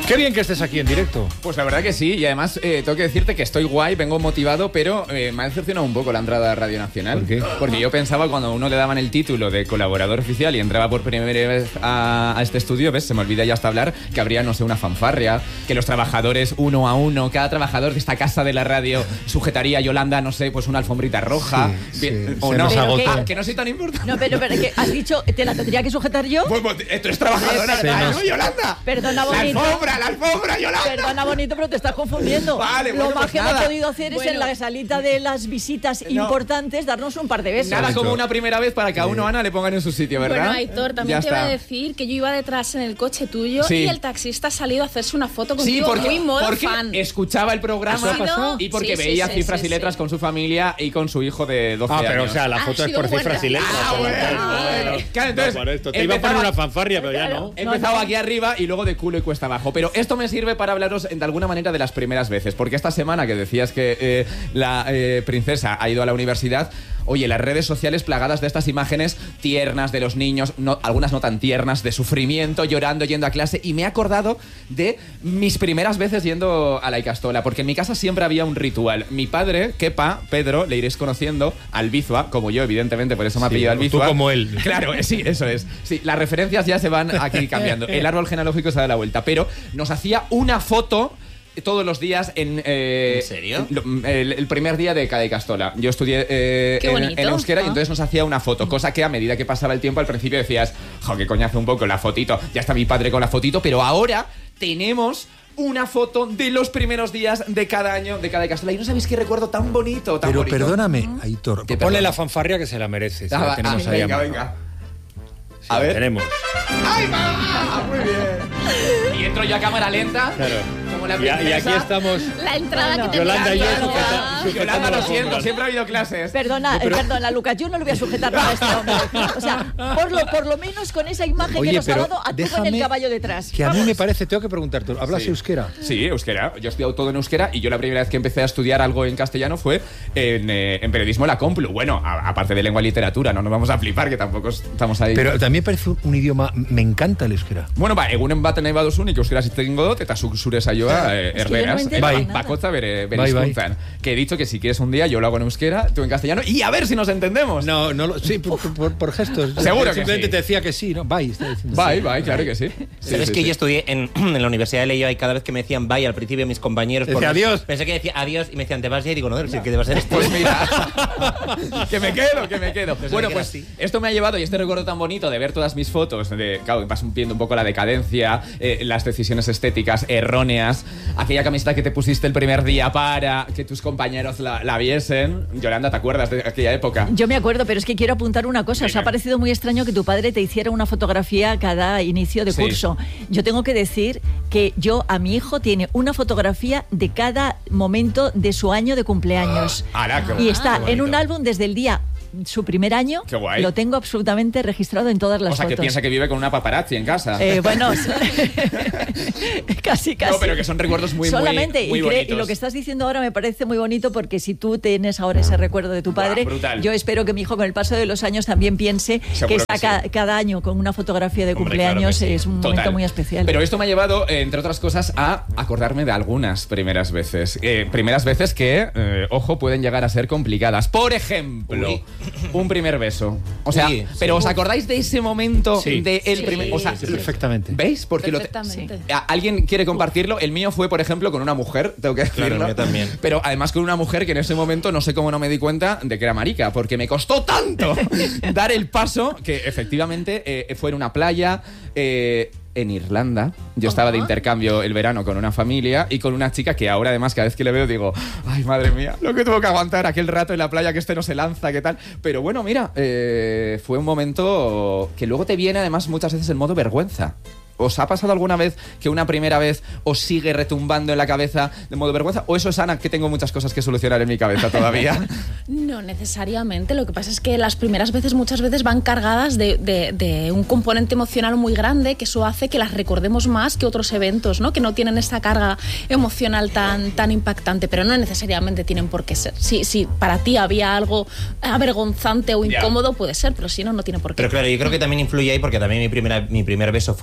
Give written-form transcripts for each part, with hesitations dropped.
Qué bien que estés aquí en directo. Pues la verdad que sí, y además tengo que decirte que estoy guay, vengo motivado, pero me ha decepcionado un poco la entrada a Radio Nacional. ¿Por qué? Porque yo pensaba cuando a uno le daban el título de colaborador oficial y entraba por primera vez a este estudio, ¿ves? Se me olvida ya hasta hablar que habría, no sé, una fanfarria, que los trabajadores uno a uno, cada trabajador de esta casa de la radio sujetaría a Yolanda, no sé, pues una alfombrita roja. Sí, o se no, nos agotó. que no soy tan importante. No, pero que has dicho, ¿te la tendría que sujetar yo? Pues, tú eres trabajadora, ¿no, Yolanda? Perdona, bonito. La alfombra, Yolanda. Perdona, bonito, pero te estás confundiendo. Vale, Lo bueno, más pues que nada. hemos podido hacer es en la salita de las visitas importantes darnos un par de besos. Nada como una primera vez para que a uno, Ana, le pongan en su sitio, ¿verdad? Bueno, Aitor, también Ya te iba a está. decir que yo iba detrás en el coche tuyo Sí. y el taxista ha salido a hacerse una foto Sí, contigo porque, muy modo porque fan. escuchaba el programa ¿Ha sido? y porque Sí, sí, veía sí, cifras sí, y letras sí. con su familia y con su hijo de 12 años. Pero o sea, la Ha foto es sido por cifras y buena. letras. Bueno. Claro, entonces, No, por esto. Te iba a poner una fanfarria, pero ya no. He empezado aquí arriba y luego de culo y cuesta abajo. Pero esto me sirve para hablaros de alguna manera de las primeras veces. Porque esta semana que decías que la princesa ha ido a la universidad, oye, las redes sociales plagadas de estas imágenes tiernas de los niños, algunas no tan tiernas, de sufrimiento, llorando, yendo a clase. Y me he acordado de mis primeras veces yendo a la Ikastola. Porque en mi casa siempre había un ritual. Mi padre, Kepa, Pedro, le iréis conociendo, Albizua, como yo, evidentemente, por eso me ha pillado Albizua. Tú como él. Claro, sí, eso es. Sí, las referencias ya se van aquí cambiando. El árbol genealógico se da la vuelta. Pero nos hacía una foto todos los días en serio? El primer día de cada Ikastola. Yo estudié Qué bonito. en euskera y entonces nos hacía una foto, cosa que a medida que pasaba el tiempo al principio decías, jo, qué coñazo un poco la fotito, ya está mi padre con la fotito, pero ahora tenemos una foto de los primeros días de cada año de cada Ikastola y no sabéis qué recuerdo tan bonito, tan Pero bonito. perdóname, Aitor. ¿Qué? Ponle la fanfarria que se la merece. Si la tenemos ahí venga, mano. venga. Sí, A la ver. tenemos. ¡Ahí va! Muy bien. Y entro yo a cámara lenta. Claro. Como la Y aquí princesa. estamos. La entrada que te Yolanda y yo encanta. sujetando Yolanda, lo la siento, alfombra. siempre ha habido clases. Perdona, perdona, Lucas, yo no le voy a sujetar nada a este hombre. O sea, por lo menos con esa imagen Oye, que nos ha pero dado, actúa en déjame el caballo detrás. Que a mí Vamos. me parece, tengo que preguntarte, ¿hablas Sí. euskera? Sí, euskera. Yo he estudiado todo en euskera y yo la primera vez que empecé a estudiar algo en castellano fue en periodismo la Complu. Bueno, aparte de lengua y literatura, no nos vamos a flipar, que tampoco estamos ahí. Pero también parece un idioma, me encanta el euskera. Bueno, egunen baten nahi baduzunik euskera zitegingo dut eta zuk zure saioa erderaz. entiendo nada. Bakotza bere Bai, bai. hizkuntzan. Que he dicho que si quieres un día yo lo hago en euskera, tú en castellano y a ver si nos entendemos. No, sí, por gestos. Seguro que Simplemente sí. te decía que sí, ¿no? Bye, está diciendo. Bye, claro que sí. ¿Sabes que yo estudié en la Universidad de Leioa y cada vez que me decían bye al principio mis compañeros... Decía adiós. Pensé que decía adiós y me decían, ¿te vas ya? Y digo, no, sí, que te vas a ser esto. Pues mira, que me quedo. Pues Bueno, me quedo pues así. esto me ha llevado, y este recuerdo tan bonito de ver todas mis fotos, claro, vas viendo un poco la decadencia, las decisiones estéticas erróneas, aquella camiseta que te pusiste el primer día para que tus compañeros la viesen. Yolanda, ¿te acuerdas de aquella época? Yo me acuerdo, pero es que quiero apuntar una cosa. Os Venga. ha parecido muy extraño que tu padre te hiciera una fotografía cada inicio de Sí. curso. Yo tengo que decir que a mi hijo tiene una fotografía de cada momento de su año de cumpleaños. ¡Hala, qué Y bonito! está Qué en un bonito. álbum desde el día su primer año. Qué guay. Lo tengo absolutamente registrado en todas las O sea, que fotos. piensa que vive con una paparazzi en casa. Bueno, casi. No, pero que son recuerdos muy Solamente, muy y bonitos. lo que estás diciendo ahora me parece muy bonito porque si tú tienes ahora ese recuerdo de tu padre, brutal. yo espero que mi hijo con el paso de los años también piense Seguro que que saca sí. cada año con una fotografía de Hombre, cumpleaños claro que sí. es un Total. momento muy especial. Pero esto me ha llevado, entre otras cosas, a acordarme de algunas primeras veces. Primeras veces que, ojo, pueden llegar a ser complicadas. Por ejemplo, Uy. un primer beso. O sea, Uy, pero sí. ¿os acordáis de ese momento Sí. de el Sí. primer? O sea, Sí, Perfectamente. ¿veis? Porque Perfectamente. ¿Alguien quiere compartirlo? El mío fue, por ejemplo, con una mujer, tengo que decirlo. Claro, el mío también. Pero además con una mujer que en ese momento no sé cómo no me di cuenta de que era marica, porque me costó tanto dar el paso que efectivamente fue en una playa en Irlanda. Yo estaba de intercambio el verano con una familia y con una chica que ahora además cada vez que le veo digo, ay madre mía, lo que tuvo que aguantar aquel rato en la playa, que este no se lanza, qué tal. Pero bueno, mira, fue un momento que luego te viene además muchas veces en modo vergüenza. ¿Os ha pasado alguna vez que una primera vez os sigue retumbando en la cabeza de modo vergüenza? ¿O eso es, Ana, que tengo muchas cosas que solucionar en mi cabeza todavía? No necesariamente. Lo que pasa es que las primeras veces muchas veces van cargadas de un componente emocional muy grande, que eso hace que las recordemos más que otros eventos, ¿no? Que no tienen esta carga emocional tan impactante, pero no necesariamente tienen por qué ser. Si para ti había algo avergonzante o incómodo, puede ser, pero si no, no tiene por qué. Pero claro, yo creo que también influye ahí porque también mi primer beso fue con una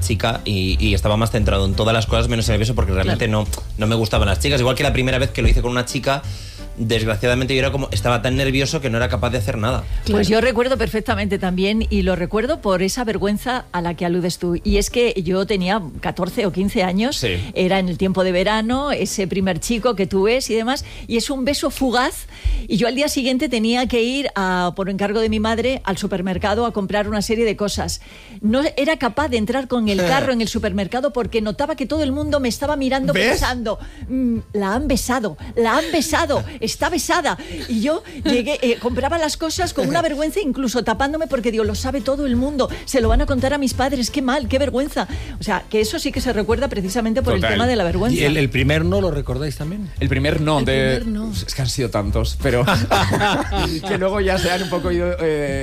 chica y estaba más centrado en todas las cosas menos en el beso porque realmente no me gustaban las chicas. Igual que la primera vez que lo hice con una chica, desgraciadamente yo estaba tan nervioso que no era capaz de hacer nada. Pues yo recuerdo perfectamente también, y lo recuerdo por esa vergüenza a la que aludes tú. Y es que yo tenía 14 o 15 años, sí. Era en el tiempo de verano, ese primer chico que tú ves y demás, y es un beso fugaz, y yo al día siguiente tenía que ir, por encargo de mi madre, al supermercado a comprar una serie de cosas. No era capaz de entrar con el carro en el supermercado porque notaba que todo el mundo me estaba mirando. ¿Ves? Pensando, la han besado, está besada. Y yo llegué, compraba las cosas con una vergüenza, incluso tapándome, porque digo, lo sabe todo el mundo, se lo van a contar a mis padres, qué mal, qué vergüenza. O sea, que eso sí que se recuerda precisamente por Total. el tema de la vergüenza. ¿Y el primer no lo recordáis también? El primer no. primer no. Es que han sido tantos, pero que luego ya se han un poco ido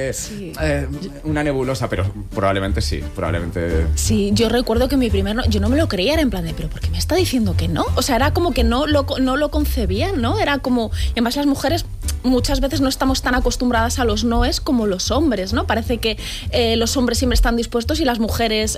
una nebulosa, pero probablemente sí, probablemente. Sí, yo recuerdo que mi primer no, yo no me lo creía, era en plan de, pero ¿por qué me está diciendo que no? O sea, era como que no lo concebían, ¿no? Era como, y además las mujeres muchas veces no estamos tan acostumbradas a los noes como los hombres, ¿no? Parece que los hombres siempre están dispuestos y las mujeres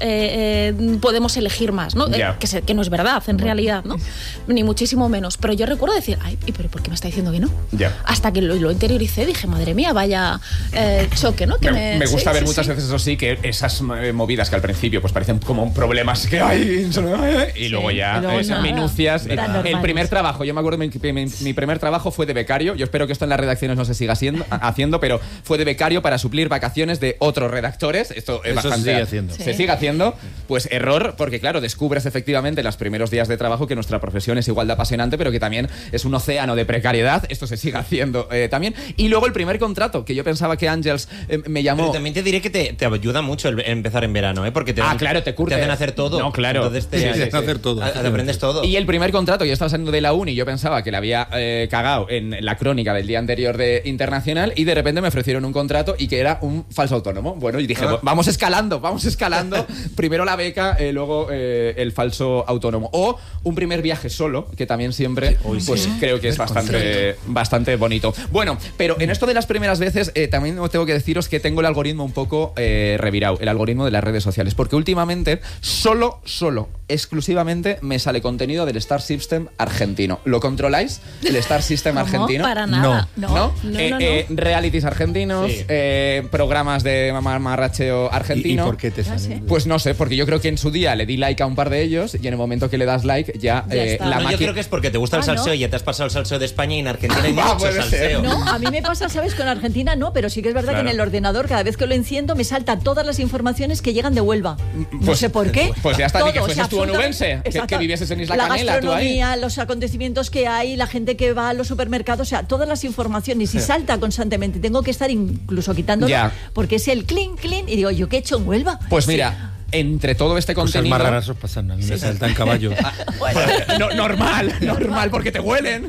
podemos elegir más, ¿no? Yeah. Que no es verdad, en realidad, ¿no? Ni muchísimo menos. Pero yo recuerdo decir, ay, ¿pero por qué me está diciendo que no? Yeah. Hasta que lo interioricé, dije, madre mía, vaya choque, ¿no? Que me gusta ver muchas veces, eso sí, que esas movidas que al principio pues parecen como problemas que hay y luego ya minucias. El primer trabajo, yo me acuerdo, mi primer trabajo fue de becario. Yo espero que esto en las redacciones no se siga haciendo, pero fue de becario para suplir vacaciones de otros redactores. Esto es bastante. Se sigue haciendo. Se sigue haciendo. Pues error, porque claro, descubres efectivamente en los primeros días de trabajo que nuestra profesión es igual de apasionante, pero que también es un océano de precariedad. Esto se sigue haciendo también. Y luego el primer contrato, que yo pensaba que Ángels me llamó. Pero también te diré que te ayuda mucho el empezar en verano, porque claro, te curte. Te hacen hacer todo. No, claro. Entonces te hacen hacer todo. Te aprendes todo. Y el primer contrato, yo estaba saliendo de la uni, yo pensaba que le había cagado en la crónica del día anterior de Internacional, y de repente me ofrecieron un contrato y que era un falso autónomo. Bueno, y dije, vamos escalando. Primero la beca, luego el falso autónomo. O un primer viaje solo, que también siempre, creo que es bastante bonito. Bueno, pero en esto de las primeras veces, también tengo que deciros que tengo el algoritmo un poco revirado, el algoritmo de las redes sociales, porque últimamente solo, exclusivamente me sale contenido del Star System argentino. ¿Lo controláis? ¿El Star System argentino? Para nada. No. Realities argentinos, sí. Programas de mamarracheo argentino. ¿Y por qué te salen? Pues no sé, porque yo creo que en su día le di like a un par de ellos y en el momento que le das like ya la máquina. Yo creo que es porque te gusta el salseo y ya te has pasado el salseo de España, y en Argentina hay mucho salseo. No, a mí me pasa, ¿sabes? Con Argentina no, pero sí que es verdad que en el ordenador, cada vez que lo enciendo, me salta todas las informaciones que llegan de Huelva. No sé por qué. Pues ya está, todo, ni que fueses tú onubense, que vivieses en Isla Canela, tú ahí. La gastronomía, los acontecimientos que hay, la gente que va a los supermercados, o sea, todas las informaciones, y salta constantemente. Tengo que estar incluso quitándolo, porque es el clean, y digo, ¿yo qué he hecho en Huelva? Pues mira, entre todo este contenido. Cosas más raras os pasan, a mí me saltan caballos. Normal, porque te huelen.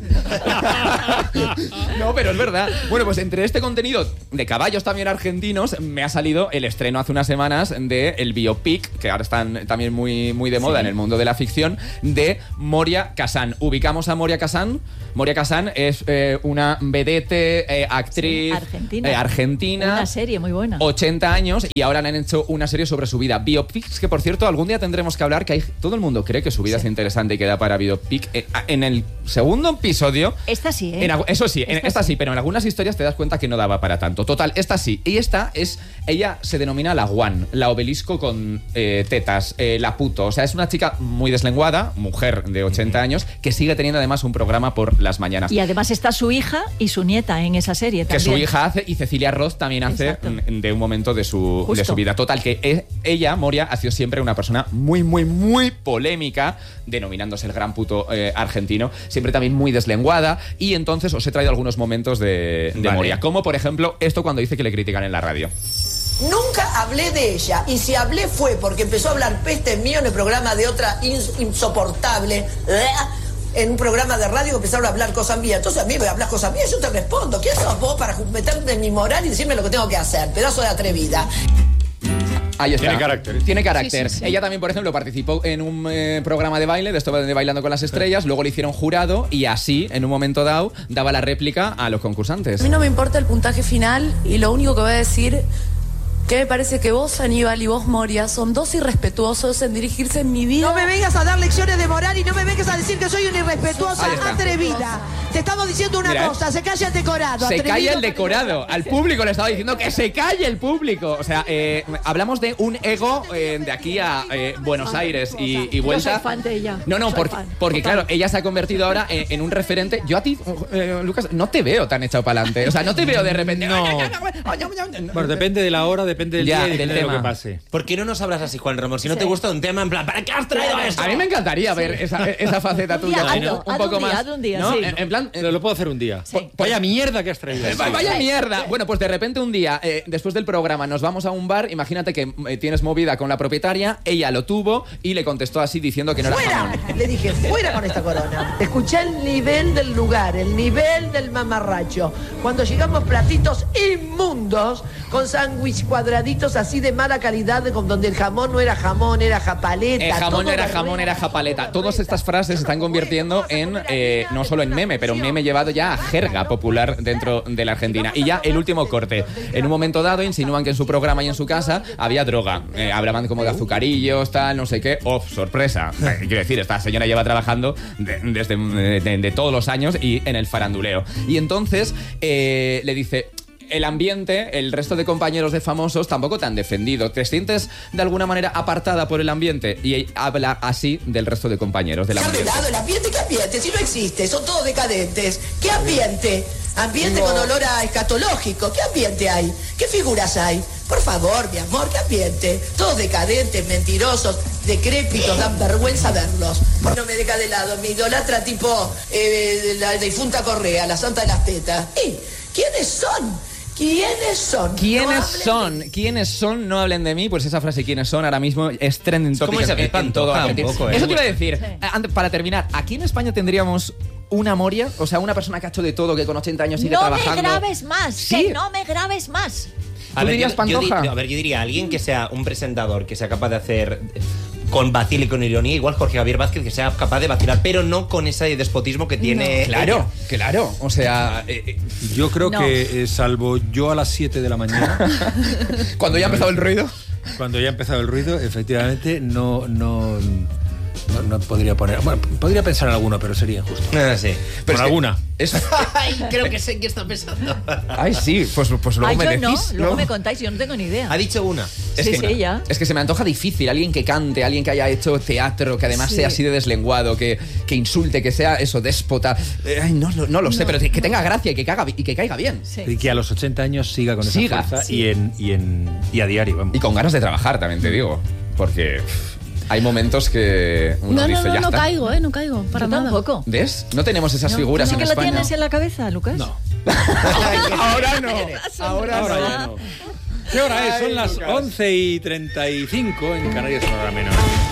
No, pero es verdad. Bueno, pues entre este contenido de caballos también argentinos, me ha salido el estreno hace unas semanas de el biopic, que ahora están también muy de moda en el mundo de la ficción, de Moria Kazan. ¿Ubicamos a Moria Kazan? Moria Kazan es una vedette, actriz argentina. Una serie muy buena. 80 años, y ahora le han hecho una serie sobre su vida. Biopics que, por cierto, algún día tendremos que hablar, que todo el mundo cree que su vida es interesante y que da para biopic. En el segundo episodio... Esta sí, ¿eh? Eso sí, esta sí, pero en algunas historias te das cuenta que no daba para tanto. Total, esta sí. Y ella se denomina la Juan, la obelisco con tetas, la puto. O sea, es una chica muy deslenguada, mujer de 80 años, que sigue teniendo además un programa por las mañanas. Y además está su hija y su nieta en esa serie también. Que su hija hace, y Cecilia Roth también hace de un momento de su vida. Total, que ella, Moria, ha sido siempre una persona muy polémica, denominándose el gran puto argentino, siempre también muy deslenguada, y entonces os he traído algunos momentos de Moria, como por ejemplo esto cuando dice que le critican en la radio. Nunca hablé de ella, y si hablé fue porque empezó a hablar peste mío en el programa de otra insoportable, en un programa de radio que empezaron a hablar cosas mías. Entonces a mí me hablas cosas mías, yo te respondo. ¿Quién sos vos para meterme en mi moral y decirme lo que tengo que hacer? Pedazo de atrevida. Ahí está. Tiene carácter. Sí. Ella también, por ejemplo, participó en un programa de baile, de esto de Bailando con las Estrellas, luego le hicieron jurado, y así, en un momento dado, daba la réplica a los concursantes. A mí no me importa el puntaje final, y lo único que voy a decir que me parece que vos, Aníbal, y vos, Moria, son dos irrespetuosos en dirigirse en mi vida. No me vengas a dar lecciones de moral y no me vengas a decir que soy una irrespetuosa Ahí está. atrevida. Te estamos diciendo una Mira, cosa, se calla el decorado. Se atrevido, calla el que decorado. Al público le estaba diciendo que se calle el público. O sea, hablamos de un ego de aquí a Buenos Aires y vuelta. Yo soy fan de ella. No, Soy porque, fan. porque Total. claro, ella se ha convertido ahora en un referente. Yo a ti, Lucas, no te veo tan echado para adelante. O sea, no te veo de repente. No. Bueno, depende de la hora, depende del Ya, día y del depende de lo tema. que pase. ¿Por qué no nos hablas así, Juan Ramón? Si no te Sí. gusta un tema, en plan, ¿para qué has traído esto? A mí me encantaría ver esa faceta Un día, tuya. hazlo, un haz poco un día, más. haz un día, ¿no? sí. En plan. Lo puedo hacer un día. Sí. Vaya mierda que has traído. Vaya mierda. Bueno, pues de repente un día, después del programa, nos vamos a un bar. Imagínate que tienes movida con la propietaria. Ella lo tuvo y le contestó así diciendo que no era jamón. ¡Fuera! Le dije, fuera con esta corona. Escuché el nivel del lugar, el nivel del mamarracho. Cuando llegamos platitos inmundos, con sándwich cuadraditos así de mala calidad, con donde el jamón no era jamón, era japaleta. Jamón todo no era berreta. jamón, era japaleta. Todas estas frases se están convirtiendo en, no solo en meme, pero un meme llevado ya a jerga popular dentro de la Argentina. Y ya el último corte. En un momento dado insinúan que en su programa y en su casa había droga. Hablaban como de azucarillos, tal, no sé qué. ¡Oh, sorpresa! Quiero decir, esta señora lleva trabajando desde de todos los años y en el faranduleo. Y entonces le dice... El ambiente, el resto de compañeros de famosos tampoco te han defendido. ¿Te sientes de alguna manera apartada por el ambiente? Y habla así del resto de compañeros del ¿Qué ambiente. lado el ambiente? ¿Qué ambiente? Si no existe, son todos decadentes. ¿Qué ambiente? Ambiente con olor a escatológico. ¿Qué ambiente hay? ¿Qué figuras hay? Por favor, mi amor, ¿qué ambiente? Todos decadentes, mentirosos, decrépitos, dan vergüenza verlos. No me deja de lado, me idolatra tipo la difunta Correa, la santa de las tetas. ¿Quiénes son? ¿Quiénes son? ¿Quiénes son? ¿Quiénes son? No hablen de mí. Pues esa frase, ¿quiénes son? Ahora mismo es trending topic ¿Cómo se ve? en todo Pantoja, Argentina. un poco, Eso te iba a decir. Para terminar, ¿aquí en España tendríamos una Moria? O sea, una persona que ha hecho de todo, que con 80 años sigue No trabajando. me grabes más, Sí. que no me grabes más. ¿Tú dirías Pantoja? yo diría alguien que sea un presentador que sea capaz de hacer con vacil y con ironía, igual Jorge Javier Vázquez, que sea capaz de vacilar, pero no con ese despotismo que tiene. Claro, claro. O sea, Yo creo No. que, salvo yo a las 7 de la mañana, cuando ya ha empezado el ruido. cuando ya ha empezado el ruido, efectivamente no podría poner. Bueno, podría pensar en alguno, pero sería injusto. Sí. Con alguna. Ay, creo que sé qué está pensando. Ay, sí, pues luego Ay, me yo decís. no, luego me contáis, yo no tengo ni idea. Ha dicho una. Es Sí, que, sí, ya. Es que se me antoja difícil. Alguien que cante, alguien que haya hecho teatro, que además Sí. sea así de deslenguado, que insulte, que sea eso, déspota. Ay, no lo sé, pero que tenga gracia y que caiga bien. Sí. Y que a los 80 años siga con esa Siga. fuerza Sí. y a diario, vamos. Y con ganas de trabajar, también te digo. Porque hay momentos que uno No, dice, ya no está. caigo, no caigo, para Yo nada. tampoco. ¿Ves? No tenemos esas No, figuras ¿tú en sí que lo España. tienes en la cabeza, Lucas? No. Ahora no. Ahora Ahora no. ya no. ¿Qué hora es? Son las 11:35 en Canarias, una hora menos.